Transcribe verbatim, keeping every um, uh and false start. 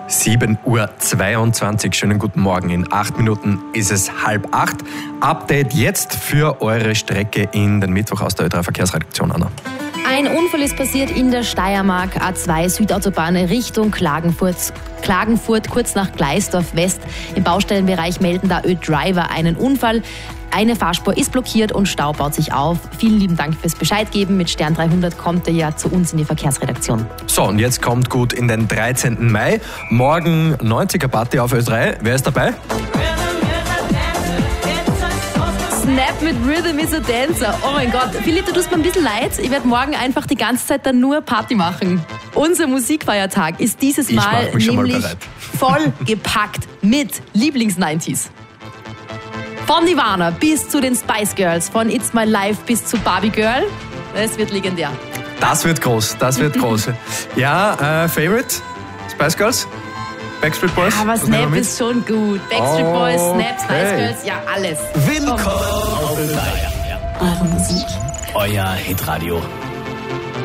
sieben Uhr zweiundzwanzig. Schönen guten Morgen. In acht Minuten ist es halb acht. Update jetzt für eure Strecke in den Mittwoch aus der Ö drei Verkehrsredaktion, Anna. Ein Unfall ist passiert in der Steiermark, A zwei Südautobahn Richtung Klagenfurt. Klagenfurt, kurz nach Gleisdorf West. Im Baustellenbereich melden da Ö-Driver einen Unfall. Eine Fahrspur ist blockiert und Stau baut sich auf. Vielen lieben Dank fürs Bescheid geben. Mit Stern dreihundert kommt ihr ja zu uns in die Verkehrsredaktion. So, und jetzt kommt gut in den dreizehnten Mai. Morgen neunziger Party auf Ö drei. Wer ist dabei? Snap mit Rhythm is a Dancer. Oh mein Gott. Philipp, du tust mir ein bisschen leid. Ich werde morgen einfach die ganze Zeit dann nur Party machen. Unser Musikfeiertag ist dieses Ich Mal mach mich schon mal nämlich bereit. voll gepackt mit Lieblings-neunziger. Von Nirvana bis zu den Spice Girls, von It's My Life bis zu Barbie Girl. Es wird legendär. Das wird groß, das wird groß. Ja, äh, Favorite? Spice Girls? Backstreet Boys? Aber Was nehmen wir Snap mit? ist schon gut. Backstreet Boys, Snap, Spice Okay. Girls, ja alles. Willkommen auf Ö drei. Eure Musik. Euer Hitradio.